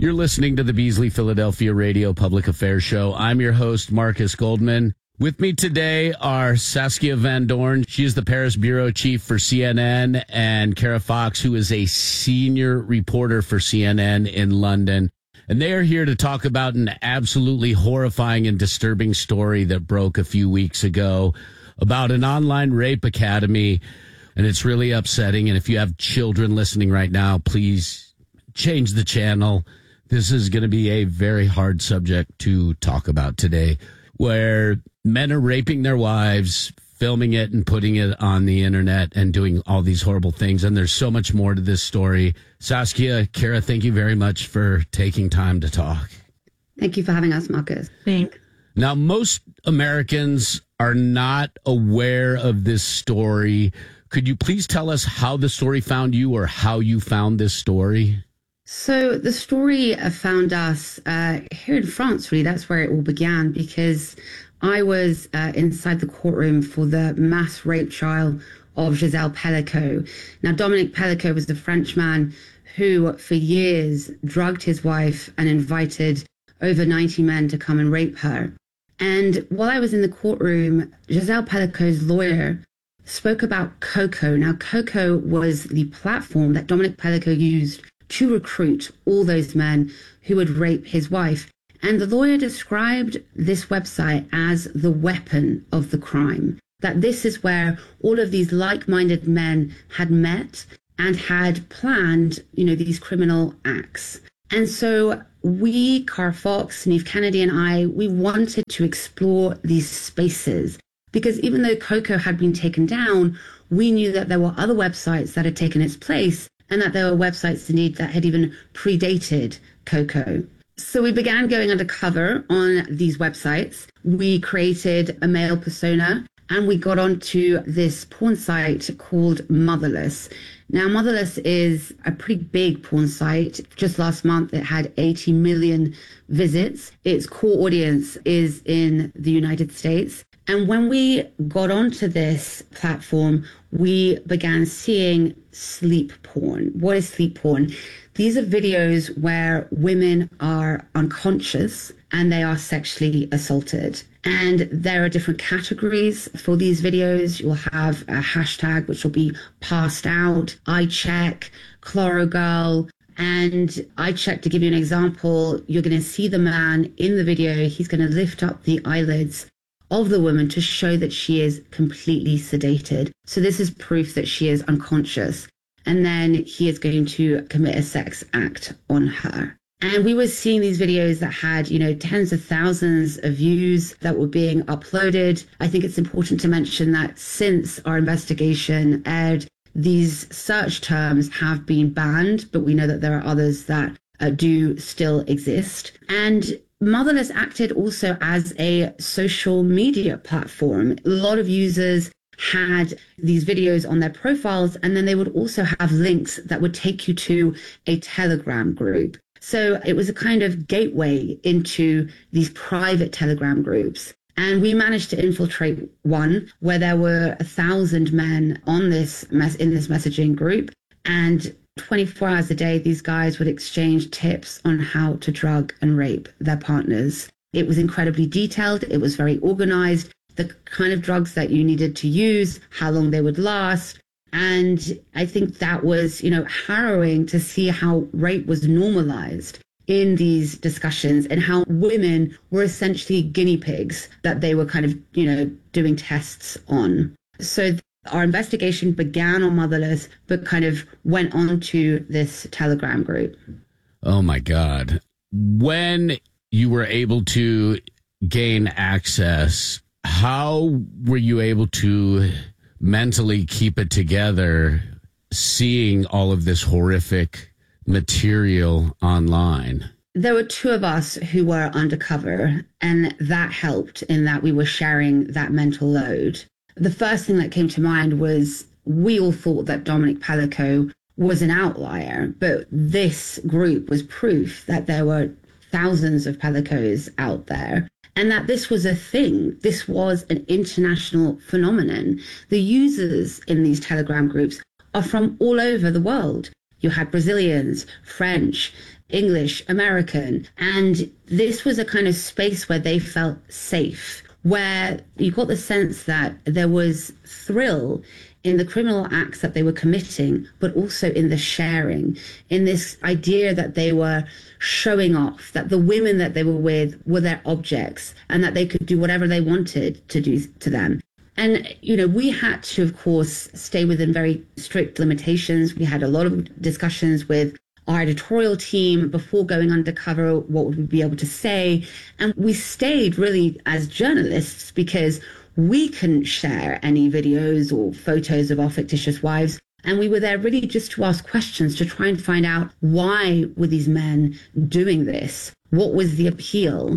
You're listening to the Beasley Philadelphia Radio Public Affairs Show. I'm your host, Marcus Goldman. With me today are Saskia Van Dorn. She is the Paris bureau chief for CNN, and Kara Fox, who is a senior reporter for CNN in London. And they are here to talk about an absolutely horrifying and disturbing story that broke a few weeks ago about an online rape academy. And it's really upsetting. And if you have children listening right now, please change the channel. This is going to be a very hard subject to talk about today, where men are raping their wives, filming it and putting it on the internet and doing all these horrible things. And there's so much more to this story. Saskia, Kara, thank you very much for taking time to talk. Thank you for having us, Marcus. Thanks. Now, most Americans are not aware of this story. Could you please tell us how the story found you, or how you found this story? So the story found us here in France, really. That's where it all began, because I was inside the courtroom for the mass rape trial of Gisèle Pelicot. Now, Dominique Pelicot was the Frenchman who, for years, drugged his wife and invited over 90 men to come and rape her. And while I was in the courtroom, Gisèle Pelicot's lawyer spoke about Coco. Now, Coco was the platform that Dominique Pelicot used to recruit all those men who would rape his wife. And the lawyer described this website as the weapon of the crime, that this is where all of these like-minded men had met and had planned, these criminal acts. And so we, Kara Fox, Neve Kennedy, and I, we wanted to explore these spaces, because even though Coco had been taken down, we knew that there were other websites that had taken its place, and that there were websites indeed that had even predated Coco. So we began going undercover on these websites. We created a male persona, and we got onto this porn site called Motherless. Now, Motherless is a pretty big porn site. Just last month, it had 80 million visits. Its core audience is in the United States. And when we got onto this platform, we began seeing sleep porn. What is sleep porn? These are videos where women are unconscious and they are sexually assaulted. And there are different categories for these videos. You'll have a hashtag, which will be passed out, I check, Chloro Girl. And I check, to give you an example, you're going to see the man in the video. He's going to lift up the eyelids of the woman to show that she is completely sedated. So this is proof that she is unconscious. And then he is going to commit a sex act on her. And we were seeing these videos that had, tens of thousands of views that were being uploaded. I think it's important to mention that since our investigation aired, these search terms have been banned, but we know that there are others that do still exist. And Motherless acted also as a social media platform. A lot of users had these videos on their profiles, and then they would also have links that would take you to a Telegram group. So it was a kind of gateway into these private Telegram groups. And we managed to infiltrate one where there were 1,000 men on this in this messaging group. And 24 hours a day, these guys would exchange tips on how to drug and rape their partners. It was incredibly detailed. It was very organized. The kind of drugs that you needed to use, how long they would last. And I think that was, harrowing to see how rape was normalized in these discussions, and how women were essentially guinea pigs that they were kind of, doing tests on. So our investigation began on Motherless, but kind of went on to this Telegram group. Oh, my God. When you were able to gain access, how were you able to mentally keep it together, seeing all of this horrific material online? There were two of us who were undercover, and that helped in that we were sharing that mental load. The first thing that came to mind was we all thought that Dominique Pelicot was an outlier, but this group was proof that there were thousands of Pelicots out there, and that this was a thing. This was an international phenomenon. The users in these Telegram groups are from all over the world. You had Brazilians, French, English, American. And this was a kind of space where they felt safe, where you got the sense that there was thrill in the criminal acts that they were committing, but also in the sharing, in this idea that they were showing off, that the women that they were with were their objects and that they could do whatever they wanted to do to them. And, you know, we had to, of course, stay within very strict limitations. We had a lot of discussions with our editorial team before going undercover, what would we be able to say? And we stayed really as journalists because we couldn't share any videos or photos of our fictitious wives. And we were there really just to ask questions, to try and find out why were these men doing this? What was the appeal?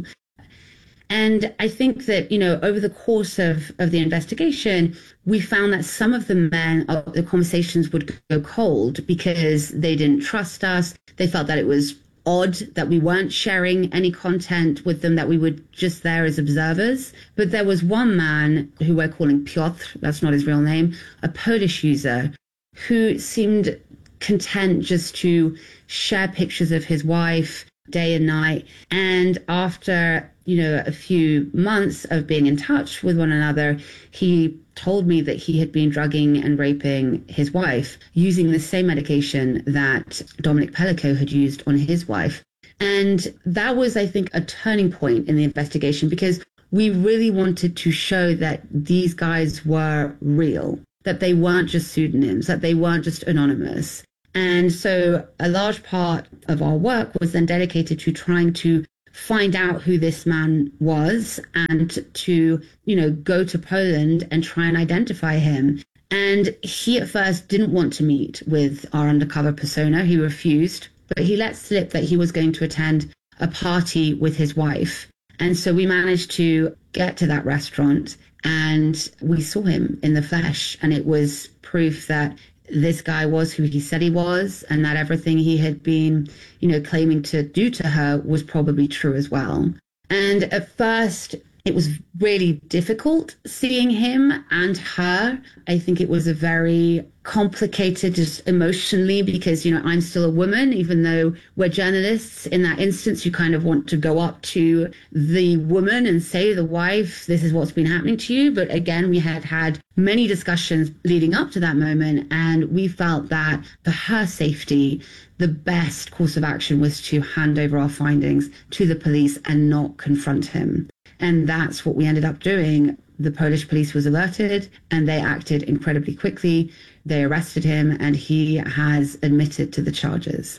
And I think that, you know, over the course of the investigation, we found that some of the men, the conversations would go cold because they didn't trust us. They felt that it was odd that we weren't sharing any content with them, that we were just there as observers. But there was one man who we're calling Piotr, that's not his real name, a Polish user, who seemed content just to share pictures of his wife day and night. And after, you know, a few months of being in touch with one another, he told me that he had been drugging and raping his wife using the same medication that Dominic Pellico had used on his wife. And that was, I think, a turning point in the investigation because we really wanted to show that these guys were real, that they weren't just pseudonyms, that they weren't just anonymous. And so a large part of our work was then dedicated to trying to find out who this man was and to, you know, go to Poland and try and identify him. And he at first didn't want to meet with our undercover persona. He refused, but he let slip that he was going to attend a party with his wife. And so we managed to get to that restaurant and we saw him in the flesh. And it was proof that this guy was who he said he was, and that everything he had been, you know, claiming to do to her was probably true as well. And at first, it was really difficult seeing him and her. I think it was a very complicated, just emotionally, because, you know, I'm still a woman, even though we're journalists. In that instance, you kind of want to go up to the woman and say, the wife, this is what's been happening to you. But again, we had had many discussions leading up to that moment, and we felt that for her safety, the best course of action was to hand over our findings to the police and not confront him. And that's what we ended up doing. The Polish police was alerted and they acted incredibly quickly. They arrested him and he has admitted to the charges.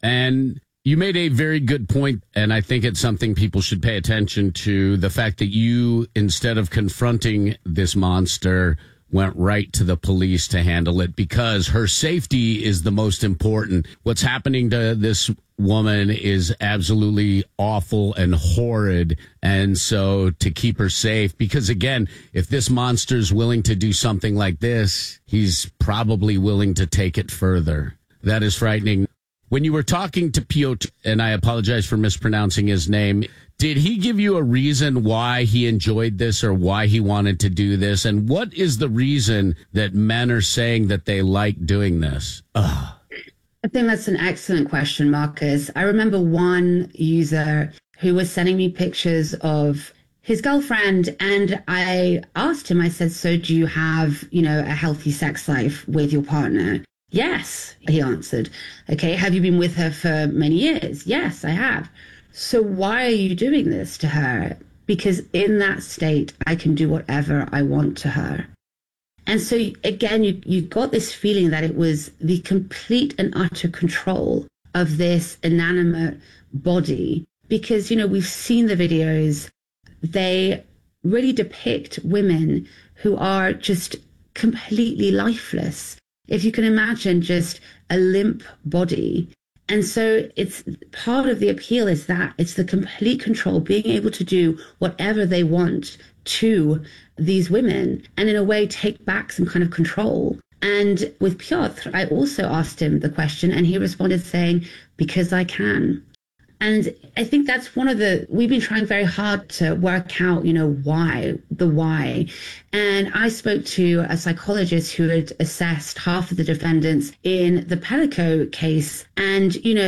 And you made a very good point, and I think it's something people should pay attention to, the fact that you, instead of confronting this monster, went right to the police to handle it because her safety is the most important. What's happening to this woman is absolutely awful and horrid. And so to keep her safe, because again, if this monster's willing to do something like this, he's probably willing to take it further. That is frightening. When you were talking to Piotr, and I apologize for mispronouncing his name, did he give you a reason why he enjoyed this or why he wanted to do this? And what is the reason that men are saying that they like doing this? Ugh. I think that's an excellent question, Marcus. I remember one user who was sending me pictures of his girlfriend, and I asked him, I said, so do you have, you know, a healthy sex life with your partner? Yes, he answered. Okay, have you been with her for many years? Yes, I have. So why are you doing this to her? Because in that state, I can do whatever I want to her. And so again, you got this feeling that it was the complete and utter control of this inanimate body. Because, you know, we've seen the videos. They really depict women who are just completely lifeless. If you can imagine just a limp body. And so it's part of the appeal is that it's the complete control, being able to do whatever they want to these women and in a way take back some kind of control. And with Piotr, I also asked him the question and he responded saying, because I can. And I think that's we've been trying very hard to work out, you know, why. And I spoke to a psychologist who had assessed half of the defendants in the Pellico case. And, you know,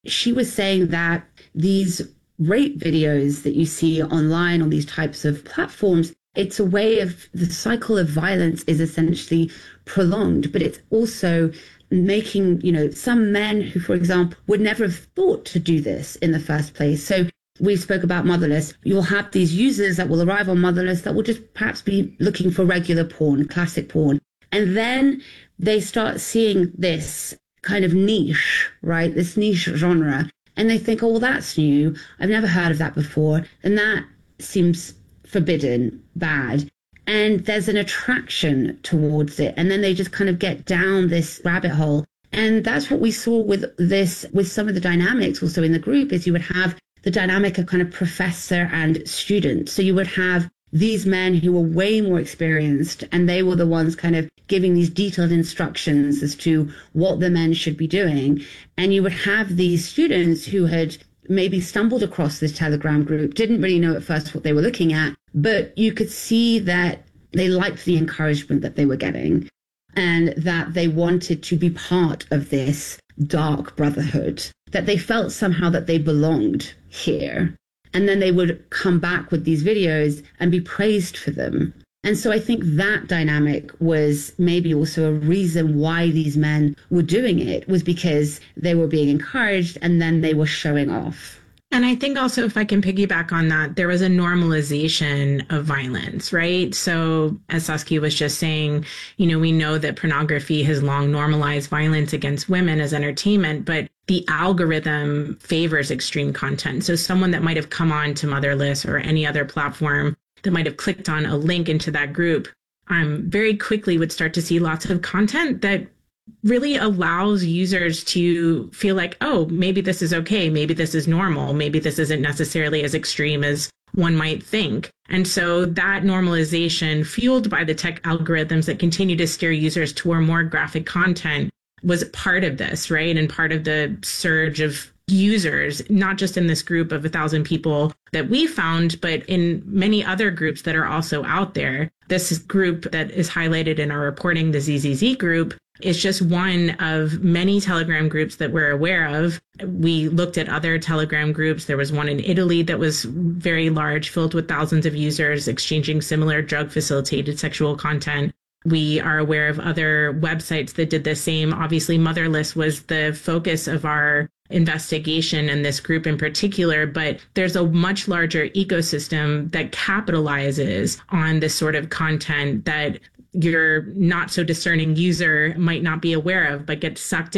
she was saying that these rape videos that you see online on these types of platforms, it's a way of the cycle of violence is essentially prolonged, but it's also making, some men who, for example, would never have thought to do this in the first place. So we spoke about Motherless. You'll have these users that will arrive on Motherless that will just perhaps be looking for regular porn, classic porn. And then they start seeing this kind of niche, right? This niche genre. And they think, oh, well, that's new. I've never heard of that before. And that seems forbidden, bad. And there's an attraction towards it. And then they just kind of get down this rabbit hole. And that's what we saw with this, with some of the dynamics also in the group, is you would have the dynamic of kind of professor and student. So you would have these men who were way more experienced, and they were the ones kind of giving these detailed instructions as to what the men should be doing. And you would have these students who had maybe stumbled across this Telegram group, didn't really know at first what they were looking at, but you could see that they liked the encouragement that they were getting and that they wanted to be part of this dark brotherhood, that they felt somehow that they belonged here. And then they would come back with these videos and be praised for them. And so I think that dynamic was maybe also a reason why these men were doing it, was because they were being encouraged and then they were showing off. And I think also, if I can piggyback on that, there was a normalization of violence, right? So as Saskia was just saying, we know that pornography has long normalized violence against women as entertainment, but the algorithm favors extreme content. So someone that might have come on to Motherless or any other platform that might have clicked on a link into that group, very quickly would start to see lots of content that really allows users to feel like, oh, maybe this is okay. Maybe this is normal. Maybe this isn't necessarily as extreme as one might think. And so that normalization, fueled by the tech algorithms that continue to steer users toward more graphic content, was part of this, right? And part of the surge of users, not just in this group of 1,000 people that we found, but in many other groups that are also out there. This group that is highlighted in our reporting, the ZZZ group, is just one of many Telegram groups that we're aware of. We looked at other Telegram groups. There was one in Italy that was very large, filled with thousands of users exchanging similar drug-facilitated sexual content. We are aware of other websites that did the same. Obviously, Motherless was the focus of our investigation in this group in particular, but there's a much larger ecosystem that capitalizes on this sort of content that your not so discerning user might not be aware of, but gets sucked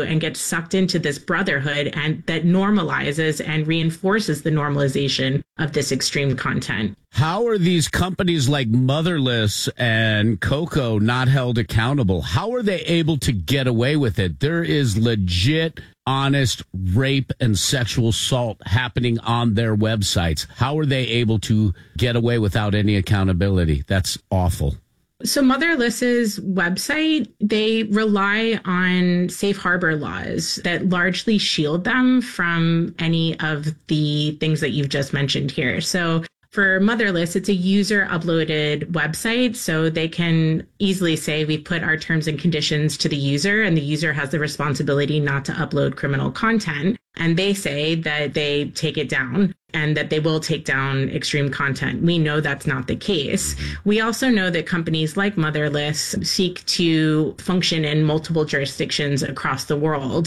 into this brotherhood, and that normalizes and reinforces the normalization of this extreme content. How are these companies like Motherless and Coco not held accountable? How are they able to get away with it? There is legit, honest rape and sexual assault happening on their websites. How are they able to get away without any accountability? That's awful. So Motherless's website, they rely on safe harbor laws that largely shield them from any of the things that you've just mentioned here. So for Motherless, it's a user uploaded website, so they can easily say we put our terms and conditions to the user, and the user has the responsibility not to upload criminal content. And they say that they take it down and that they will take down extreme content. We know that's not the case. We also know that companies like Motherless seek to function in multiple jurisdictions across the world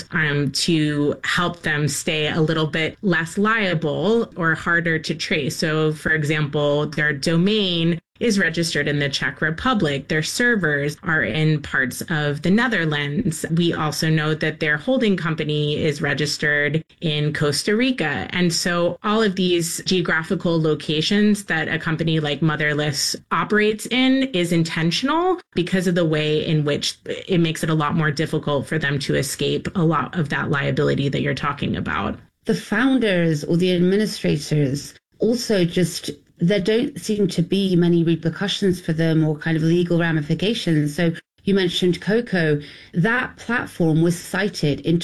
to help them stay a little bit less liable or harder to trace. So, for example, their domain is registered in the Czech Republic. Their servers are in parts of the Netherlands. We also know that their holding company is registered in Costa Rica. And so all of these geographical locations that a company like Motherless operates in is intentional because of the way in which it makes it a lot more difficult for them to escape a lot of that liability that you're talking about. The founders or the administrators also just, there don't seem to be many repercussions for them or kind of legal ramifications. So you mentioned Coco. That platform was cited in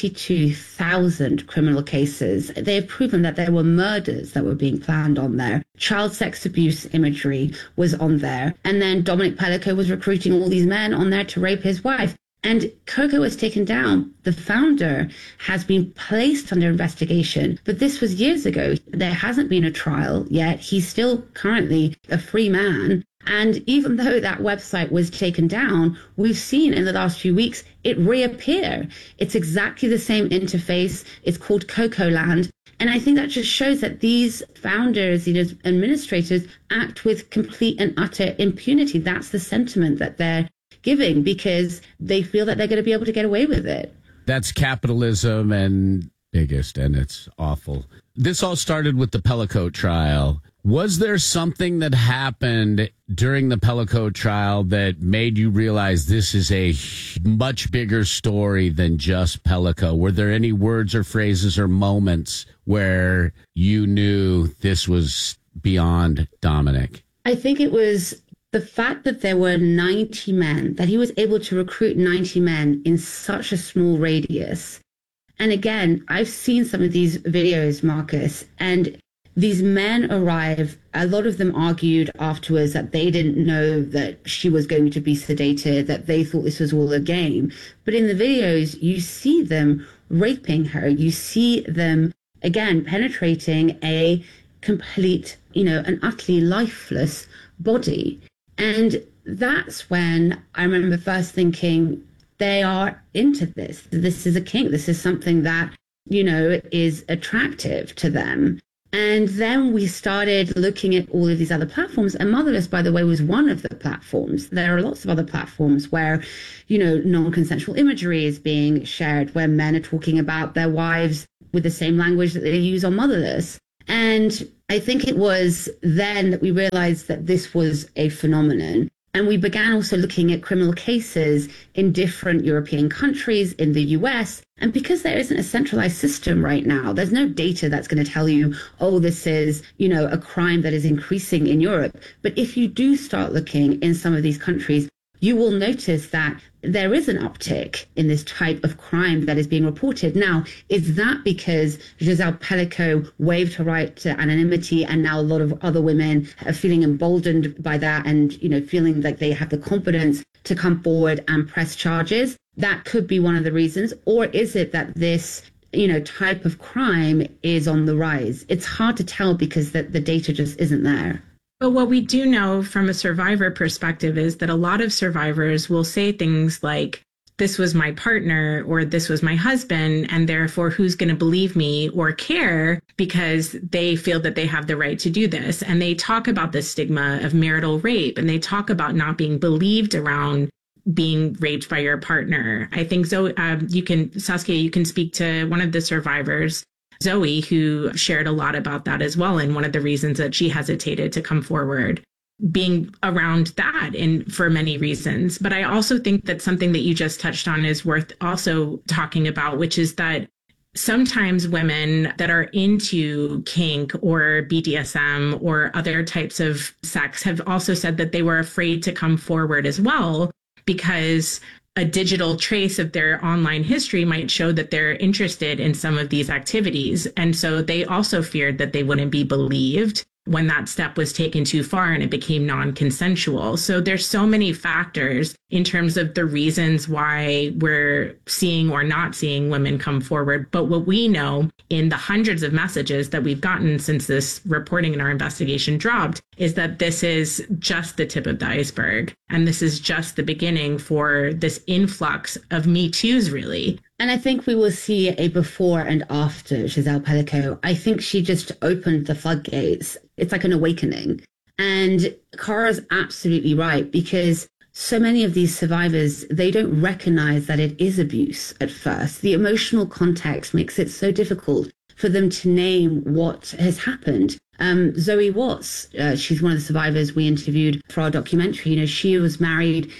22,000 criminal cases. They have proven that there were murders that were being planned on there. Child sex abuse imagery was on there. And then Dominic Pellico was recruiting all these men on there to rape his wife. And Coco was taken down. The founder has been placed under investigation, but this was years ago. There hasn't been a trial yet. He's still currently a free man. And even though that website was taken down, we've seen in the last few weeks it reappear. It's exactly the same interface. It's called Cocoland. And I think that just shows that these founders, these administrators, act with complete and utter impunity. That's the sentiment that they're giving because they feel that they're going to be able to get away with it. That's capitalism and biggest, and it's awful. This all started with the Pellicoat trial. Was there something that happened during the Pellicoat trial that made you realize this is a much bigger story than just Pellico? Were there any words or phrases or moments where you knew this was beyond Dominic? I think it was the fact that there were 90 men, that he was able to recruit 90 men in such a small radius. And again, I've seen some of these videos, Marcus, and these men arrive. A lot of them argued afterwards that they didn't know that she was going to be sedated, that they thought this was all a game. But in the videos, you see them raping her. You see them, again, penetrating a complete, an utterly lifeless body. And that's when I remember first thinking, they are into this. This is a kink. This is something that, is attractive to them. And then we started looking at all of these other platforms. And Motherless, by the way, was one of the platforms. There are lots of other platforms where, non-consensual imagery is being shared, where men are talking about their wives with the same language that they use on Motherless. And I think it was then that we realized that this was a phenomenon. And we began also looking at criminal cases in different European countries, in the US. And because there isn't a centralized system right now, there's no data that's going to tell you, oh, this is, a crime that is increasing in Europe. But if you do start looking in some of these countries, you will notice that there is an uptick in this type of crime that is being reported. Now, is that because Giselle Pellico waived her right to anonymity and now a lot of other women are feeling emboldened by that and, feeling like they have the confidence to come forward and press charges? That could be one of the reasons. Or is it that this type of crime is on the rise? It's hard to tell because the data just isn't there. But what we do know from a survivor perspective is that a lot of survivors will say things like, this was my partner or this was my husband, and therefore who's going to believe me or care because they feel that they have the right to do this. And they talk about the stigma of marital rape, and they talk about not being believed around being raped by your partner. I think Saskia, you can speak to one of the survivors, Zoe, who shared a lot about that as well. And one of the reasons that she hesitated to come forward, being around that and for many reasons. But I also think that something that you just touched on is worth also talking about, which is that sometimes women that are into kink or BDSM or other types of sex have also said that they were afraid to come forward as well, because a digital trace of their online history might show that they're interested in some of these activities. And so they also feared that they wouldn't be believed when that step was taken too far and it became non-consensual. So there's so many factors in terms of the reasons why we're seeing or not seeing women come forward. But what we know in the hundreds of messages that we've gotten since this reporting in our investigation dropped is that this is just the tip of the iceberg. And this is just the beginning for this influx of Me Too's, really. And I think we will see a before and after Giselle Pellico. I think she just opened the floodgates. It's like an awakening. And Cara's absolutely right, because so many of these survivors, they don't recognize that it is abuse at first. The emotional context makes it so difficult for them to name what has happened. Zoe Watts, she's one of the survivors we interviewed for our documentary. She was married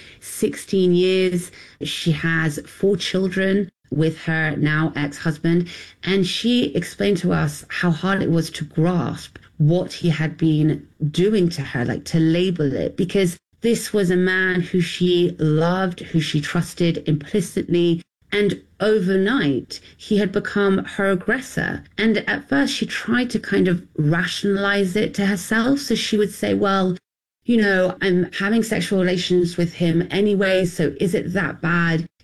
16 years. She has 4 children with her now ex-husband. And she explained to us how hard it was to grasp what he had been doing to her, like to label it, because this was a man who she loved, who she trusted implicitly. And overnight, he had become her aggressor. And at first, she tried to kind of rationalize it to herself. So she would say, well, I'm having sexual relations with him anyway, so is it that bad?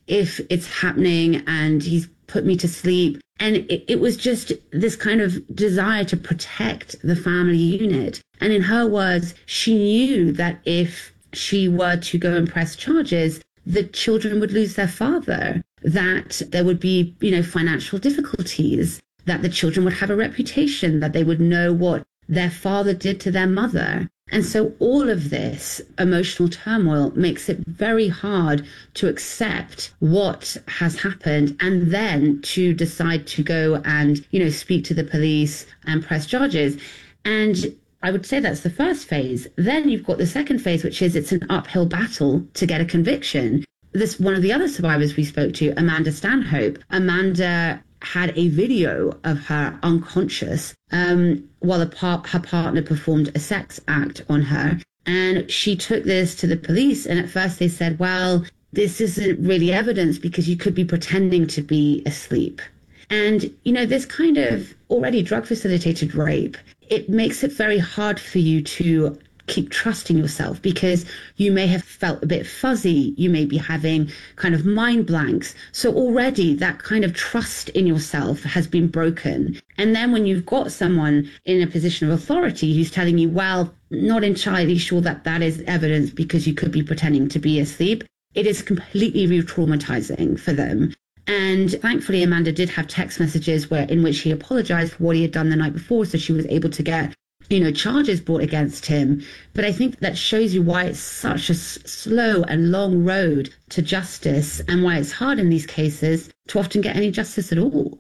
if it's happening and he's put me to sleep. And it was just this kind of desire to protect the family unit. And in her words, she knew that if she were to go and press charges, the children would lose their father, that there would be, financial difficulties, that the children would have a reputation, that they would know what their father did to their mother. And so all of this emotional turmoil makes it very hard to accept what has happened and then to decide to go and, speak to the police and press charges. And I would say that's the first phase. Then you've got the second phase, which is it's an uphill battle to get a conviction. This one of the other survivors we spoke to, Amanda Stanhope. Amanda had a video of her unconscious while her partner performed a sex act on her. And she took this to the police. And at first they said, well, this isn't really evidence because you could be pretending to be asleep. And, this kind of already drug facilitated rape, it makes it very hard for you to keep trusting yourself because you may have felt a bit fuzzy. You may be having kind of mind blanks. So already that kind of trust in yourself has been broken. And then when you've got someone in a position of authority who's telling you, well, not entirely sure that is evidence because you could be pretending to be asleep, it is completely re-traumatizing for them. And thankfully, Amanda did have text messages in which he apologized for what he had done the night before. So she was able to get charges brought against him. But I think that shows you why it's such a slow and long road to justice and why it's hard in these cases to often get any justice at all.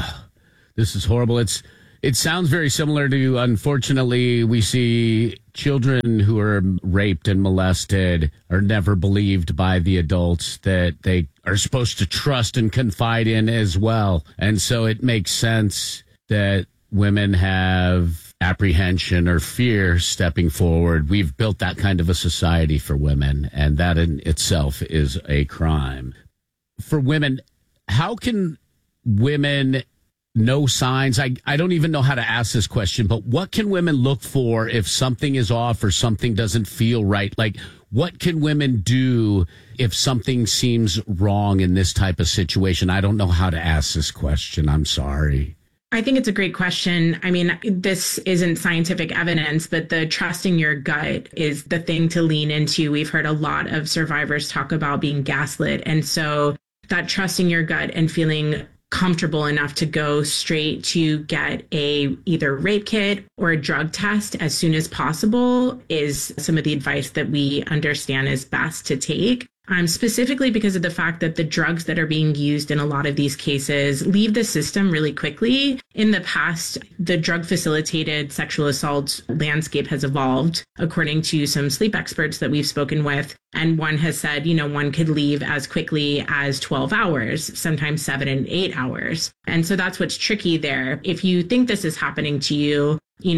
This is horrible. It sounds very similar to, unfortunately, we see children who are raped and molested are never believed by the adults that they are supposed to trust and confide in as well. And so it makes sense that women have apprehension or fear stepping forward. We've built that kind of a society for women, and that in itself is a crime. For women, how can women know signs? I don't even know how to ask this question, but what can women look for if something is off or something doesn't feel right? Like, what can women do if something seems wrong in this type of situation? I don't know how to ask this question. I'm sorry. I think it's a great question. I mean, this isn't scientific evidence, but the trusting your gut is the thing to lean into. We've heard a lot of survivors talk about being gaslit. And so that trusting your gut and feeling comfortable enough to go straight to get a either rape kit or a drug test as soon as possible is some of the advice that we understand is best to take. Specifically because of the fact that the drugs that are being used in a lot of these cases leave the system really quickly. In the past, the drug facilitated sexual assault landscape has evolved, according to some sleep experts that we've spoken with. And one has said, one could leave as quickly as 12 hours, sometimes 7 and 8 hours. And so that's what's tricky there. If you think this is happening to you,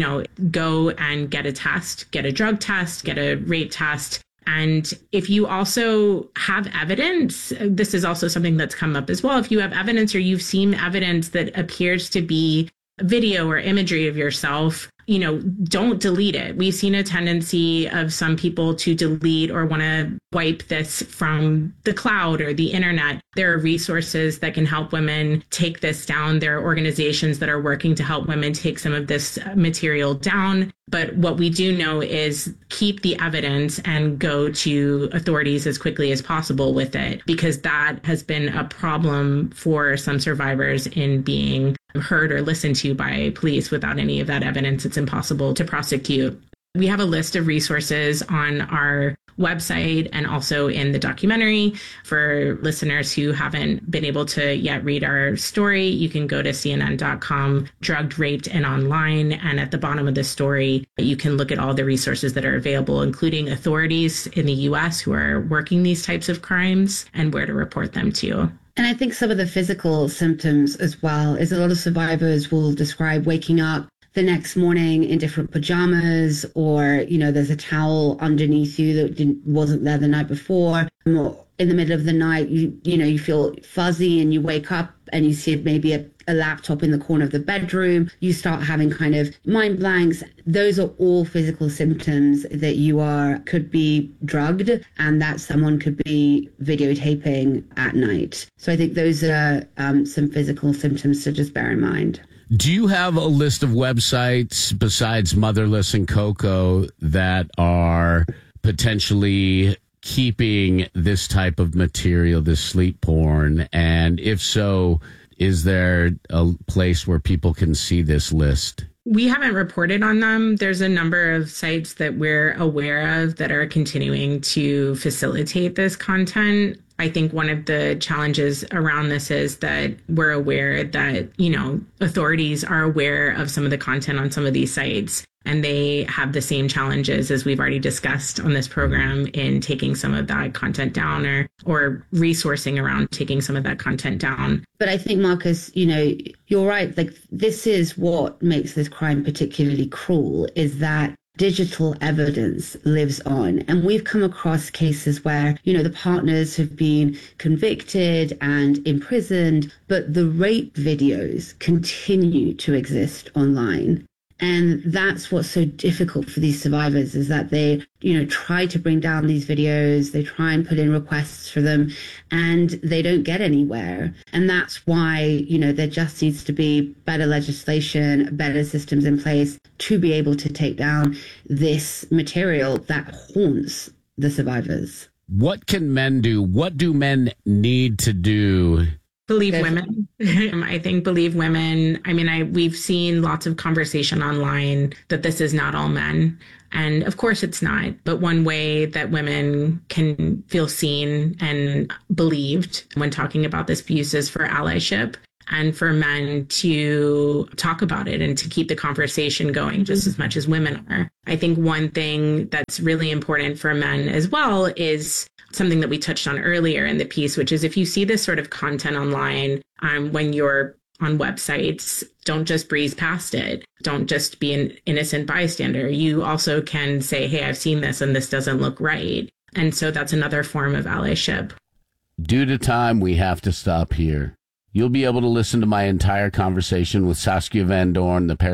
go and get a test, get a drug test, get a rape test. And if you also have evidence, this is also something that's come up as well. If you have evidence or you've seen evidence that appears to be video or imagery of yourself, don't delete it. We've seen a tendency of some people to delete or want to wipe this from the cloud or the internet. There are resources that can help women take this down. There are organizations that are working to help women take some of this material down. But what we do know is keep the evidence and go to authorities as quickly as possible with it, because that has been a problem for some survivors in being heard or listened to by police. Without any of that evidence, it's impossible to prosecute. We have a list of resources on our website and also in the documentary. For listeners who haven't been able to yet read our story, you can go to CNN.com, drugged, raped, and online. And at the bottom of the story, you can look at all the resources that are available, including authorities in the US who are working these types of crimes and where to report them to. And I think some of the physical symptoms as well is a lot of survivors will describe waking up the next morning in different pajamas, or, there's a towel underneath you that wasn't there the night before. Or in the middle of the night, you feel fuzzy and you wake up and you see maybe a laptop in the corner of the bedroom, you start having kind of mind blanks. Those are all physical symptoms that could be drugged and that someone could be videotaping at night. So I think those are some physical symptoms to just bear in mind. Do you have a list of websites besides Motherless and Coco that are potentially keeping this type of material, this sleep porn? And if so, is there a place where people can see this list? We haven't reported on them. There's a number of sites that we're aware of that are continuing to facilitate this content. I think one of the challenges around this is that we're aware that, authorities are aware of some of the content on some of these sites, and they have the same challenges as we've already discussed on this program in taking some of that content down or resourcing around taking some of that content down. But I think, Marcus, you're right. Like, this is what makes this crime particularly cruel, is that digital evidence lives on. And we've come across cases where, the partners have been convicted and imprisoned, but the rape videos continue to exist online. And that's what's so difficult for these survivors, is that they, try to bring down these videos, they try and put in requests for them, and they don't get anywhere. And that's why, there just needs to be better legislation, better systems in place to be able to take down this material that haunts the survivors. What can men do? What do men need to do? Believe women. I think believe women. I mean, we've seen lots of conversation online that this is not all men. And of course it's not. But one way that women can feel seen and believed when talking about this abuse is for allyship and for men to talk about it and to keep the conversation going just as much as women are. I think one thing that's really important for men as well is something that we touched on earlier in the piece, which is if you see this sort of content online when you're on websites, don't just breeze past it. Don't just be an innocent bystander. You also can say, hey, I've seen this and this doesn't look right. And so that's another form of allyship. Due to time, we have to stop here. You'll be able to listen to my entire conversation with Saskia Van Doorn, the